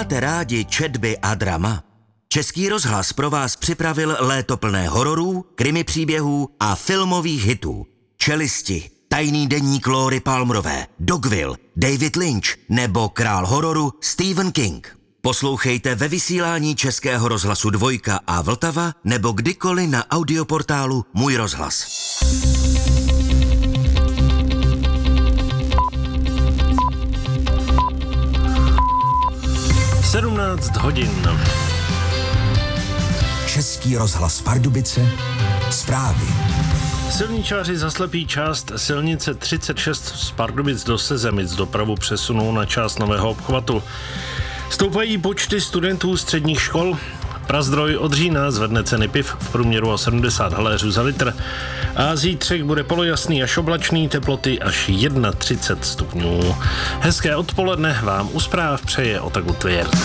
Máte rádi četby a drama? Český rozhlas pro vás připravil léto plné hororů, krimi příběhů a filmových hitů. Čelisti, Tajný deník Lóry Palmerové, Dogville, David Lynch nebo král hororu Stephen King. Poslouchejte ve vysílání Českého rozhlasu Dvojka a Vltava nebo kdykoliv na audioportálu Můj rozhlas. hodin. Český rozhlas Pardubice, zprávy. Silničáři zaslepí část silnice 36 z Pardubic do Sezemic, dopravu přesunou na část nového obchvatu. Stoupají počty studentů středních škol. Prazdroj od října zvedne ceny piv v průměru o 70 haléřů za litr a zítřek bude polojasný až oblačný, teploty až 31 stupňů. Hezké odpoledne vám u zpráv přeje Otaku Tvěrt.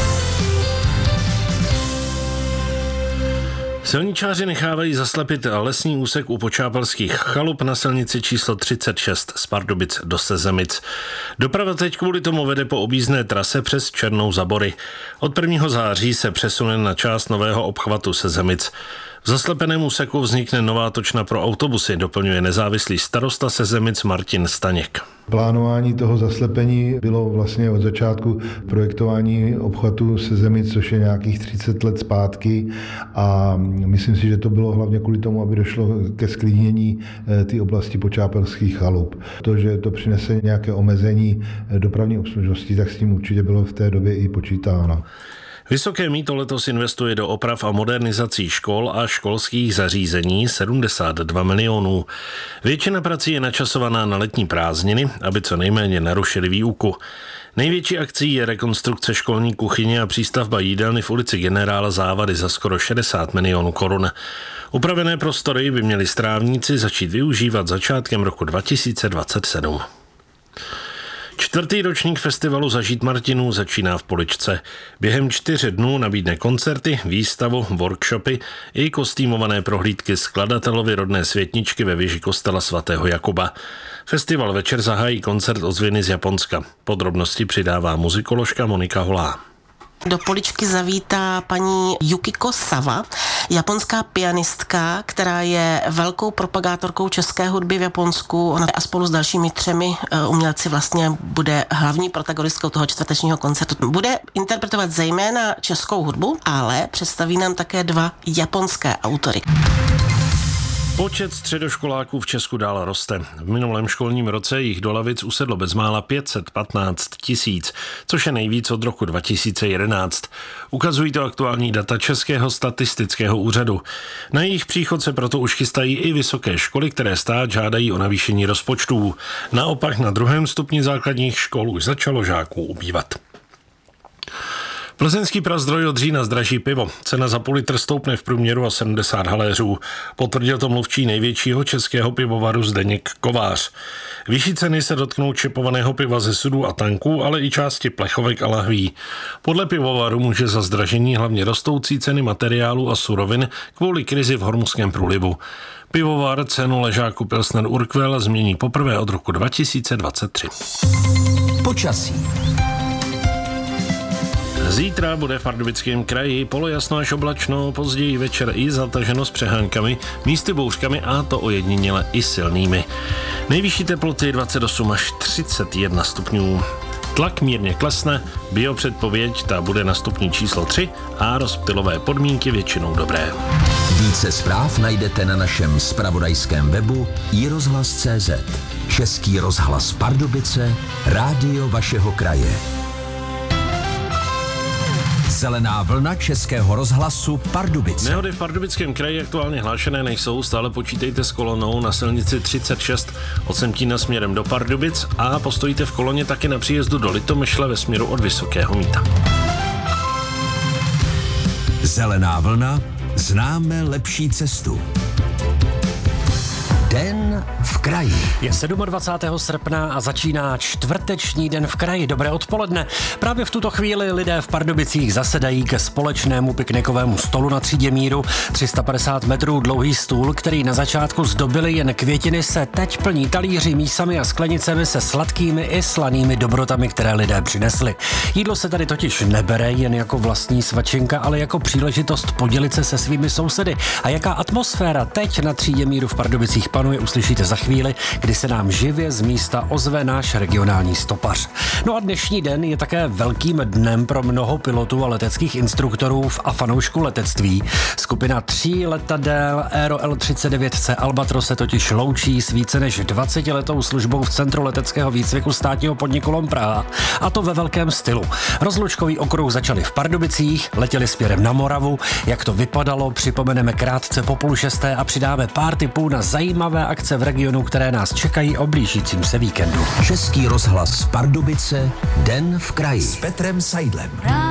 Silničáři nechávají zaslepit lesní úsek u Počápalských chalup na silnici číslo 36 z Pardubic do Sezemic. Doprava teď kvůli tomu vede po objízdné trase přes Černou Zabory. Od 1. září se přesune na část nového obchvatu Sezemic. V zaslepeném úseku vznikne nová točna pro autobusy, doplňuje nezávislý starosta Sezemic Martin Staněk. Plánování toho zaslepení bylo vlastně od začátku projektování obchvatu Sezemic, což je nějakých 30 let zpátky, a myslím si, že to bylo hlavně kvůli tomu, aby došlo ke sklidnění té oblasti Počápalských chalup. To, že to přinese nějaké omezení dopravní obslužnosti, tak s tím určitě bylo v té době i počítáno. Vysoké mýto letos investuje do oprav a modernizací škol a školských zařízení 72 milionů. Většina prací je načasovaná na letní prázdniny, aby co nejméně narušili výuku. Největší akcí je rekonstrukce školní kuchyně a přístavba jídelny v ulici Generála Závady za skoro 60 milionů korun. Upravené prostory by měli strávníci začít využívat začátkem roku 2027. 4. ročník festivalu Zažít Martinů začíná v Poličce. Během 4 dnů nabídne koncerty, výstavu, workshopy i kostýmované prohlídky skladatelovy rodné světničky ve věži kostela svatého Jakuba. Festival večer zahájí koncert ozvěny z Japonska. Podrobnosti přidává muzikoložka Monika Holá. Do Poličky zavítá paní Yukiko Sawa, japonská pianistka, která je velkou propagátorkou české hudby v Japonsku. Ona a spolu s dalšími 3 umělci vlastně bude hlavní protagonistkou toho čtvrtečního koncertu. Bude interpretovat zejména českou hudbu, ale představí nám také 2 japonské autory. Počet středoškoláků v Česku dál roste. V minulém školním roce jich do lavic usedlo bezmála 515 000, což je nejvíc od roku 2011. Ukazují to aktuální data Českého statistického úřadu. Na jejich příchod se proto už chystají i vysoké školy, které stát žádají o navýšení rozpočtů. Naopak na 2. stupni základních škol už začalo žáků ubývat. Plzeňský Prazdroj od října zdraží pivo. Cena za půl litr stoupne v průměru o 70 haléřů. Potvrdil to mluvčí největšího českého pivovaru Zdeněk Kovář. Vyšší ceny se dotknou čepovaného piva ze sudů a tanků, ale i části plechovek a lahví. Podle pivovaru může za zdražení hlavně rostoucí ceny materiálů a surovin kvůli krizi v Hormuzském průlivu. Pivovar cenu ležáku Pilsner Urquell změní poprvé od roku 2023. Počasí. Zítra bude v Pardubickém kraji polojasno až oblačno, později večer i zataženo s přehánkami, místy bouřkami a to ojediněle i silnými. Nejvyšší teploty 28 až 31 stupňů. Tlak mírně klesne, biopředpověď ta bude na stupni číslo 3 a rozptylové podmínky většinou dobré. Více zpráv najdete na našem zpravodajském webu iRozhlas.cz. Český rozhlas Pardubice, rádio vašeho kraje. Zelená vlna Českého rozhlasu Pardubice. Nehody v Pardubickém kraji aktuálně hlášené nejsou, stále počítejte s kolonou na silnici 36 od Semtína směrem do Pardubic a postojíte v koloně taky na příjezdu do Litomyšle ve směru od Vysokého Mýta. Zelená vlna, známe lepší cestu. Den v kraji. Je 27. srpna a začíná čtvrteční Den v kraji. Dobré odpoledne. Právě v tuto chvíli lidé v Pardubicích zasedají ke společnému piknikovému stolu na třídě Míru. 350 metrů dlouhý stůl, který na začátku zdobily jen květiny, se teď plní talíři, mísami a sklenicemi se sladkými i slanými dobrotami, které lidé přinesli. Jídlo se tady totiž nebere jen jako vlastní svačinka, ale jako příležitost podělit se se svými sousedy. A jaká atmosféra teď na třídě Míru v Pardubicích panuje, uslyšíte za chvíli, kdy se nám živě z místa ozve náš regionální stopař. No a dnešní den je také velkým dnem pro mnoho pilotů a leteckých instruktorů a fanoušků letectví. Skupina 3 letadel Aero L39C Albatros se totiž loučí s více než 20letou službou v Centru leteckého výcviku státního podniku LOM Praha. A to ve velkém stylu. Rozlučkový okruh začali v Pardubicích, letěli směrem na Moravu. Jak to vypadalo, připomeneme krátce po 5:30 a přidáme pár tipů na zajímavé akce v regionu, které nás čekají o blížícím se víkendu. Český rozhlas Pardubice, Den v kraji. S Petrem Seidlem.